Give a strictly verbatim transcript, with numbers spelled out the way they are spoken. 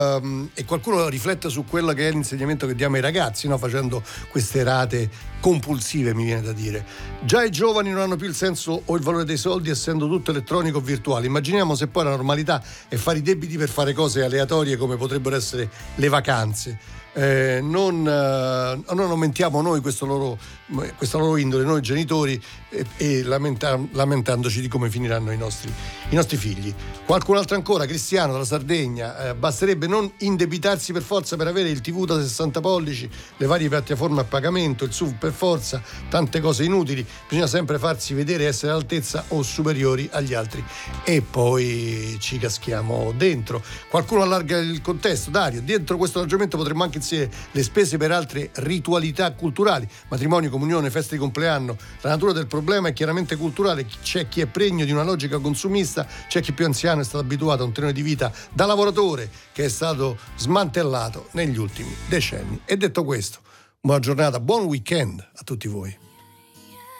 Um, e qualcuno rifletta su quello che è l'insegnamento che diamo ai ragazzi, no? Facendo queste rate compulsive, mi viene da dire. Già i giovani non hanno più il senso o il valore dei soldi, essendo tutto elettronico o virtuale. Immaginiamo se poi la normalità è fare i debiti per fare cose aleatorie come potrebbero essere le vacanze. Eh, non, eh, non aumentiamo noi questo loro, questa loro indole, noi genitori, e, e lamenta, lamentandoci di come finiranno i nostri, i nostri figli. Qualcun altro ancora, Cristiano dalla Sardegna, eh, basterebbe non indebitarsi per forza per avere il tivù da sessanta pollici, le varie piattaforme a pagamento, il S U V per forza, tante cose inutili, bisogna sempre farsi vedere, essere all'altezza o superiori agli altri e poi ci caschiamo dentro. Qualcuno allarga il contesto, Dario, dentro questo ragionamento potremmo anche inserire le spese per altre ritualità culturali, matrimonio, comunione, feste di compleanno. La natura del problema è chiaramente culturale, c'è chi è pregno di una logica consumista, c'è chi più anziano è stato abituato a un tenore di vita da lavoratore che è stato smantellato negli ultimi decenni. E detto questo, buona giornata, buon weekend a tutti voi.